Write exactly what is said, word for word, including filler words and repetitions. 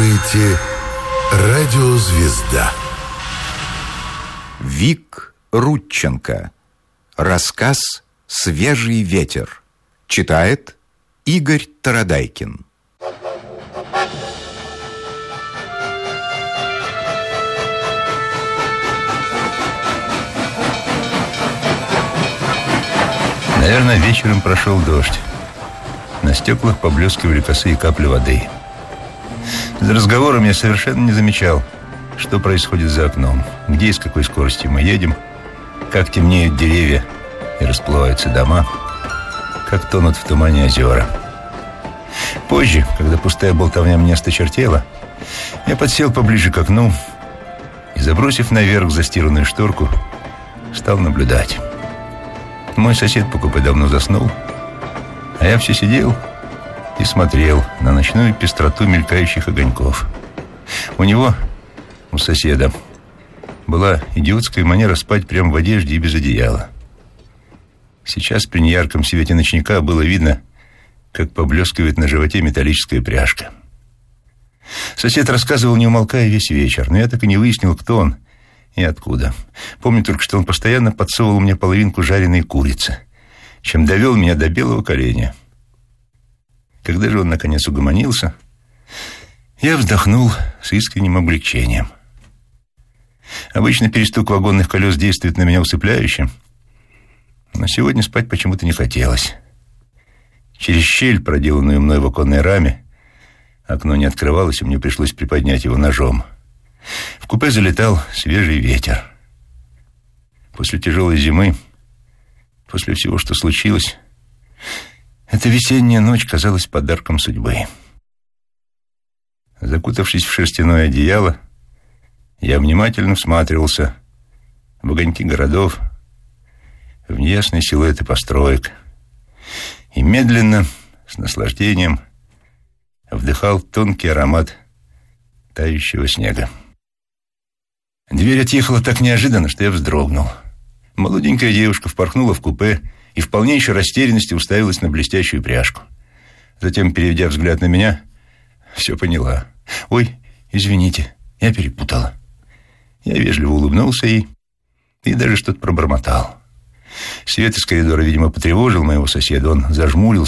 слушаете «Радио Звезда». Вик Рудченко. Рассказ «Свежий ветер». Читает Игорь Тарадайкин. Наверное, вечером прошел дождь. На стеклах поблескивали косые капли воды. За разговором я совершенно не замечал, что происходит за окном, где и с какой скоростью мы едем, как темнеют деревья и расплываются дома, как тонут в тумане озера. Позже, когда пустая болтовня мне осточертела, я подсел поближе к окну и, забросив наверх застиранную шторку, стал наблюдать. Мой сосед по купе давно заснул, а я все сидел и смотрел на ночную пестроту мелькающих огоньков. У него, у соседа, была идиотская манера спать прямо в одежде и без одеяла. Сейчас при неярком свете ночника было видно, как поблескивает на животе металлическая пряжка. Сосед рассказывал, не умолкая, весь вечер, но я так и не выяснил, кто он и откуда. Помню только, что он постоянно подсовывал мне половинку жареной курицы, чем довел меня до белого коленя. Когда же он, наконец, угомонился, я вздохнул с искренним облегчением. Обычно перестук вагонных колес действует на меня усыпляюще, но сегодня спать почему-то не хотелось. Через щель, проделанную мной в оконной раме, окно не открывалось, и мне пришлось приподнять его ножом. В купе залетал свежий ветер. После тяжелой зимы, после всего, что случилось, эта весенняя ночь казалась подарком судьбы. Закутавшись в шерстяное одеяло, я внимательно всматривался в огоньки городов, в неясные силуэты построек и медленно, с наслаждением, вдыхал тонкий аромат тающего снега. Дверь отъехала так неожиданно, что я вздрогнул. Молоденькая девушка впорхнула в купе и в полнейшей растерянности уставилась на блестящую пряжку. Затем, переведя взгляд на меня, все поняла. «Ой, извините, я перепутала». Я вежливо улыбнулся ей и даже что-то пробормотал. Свет из коридора, видимо, потревожил моего соседа. Он зажмурился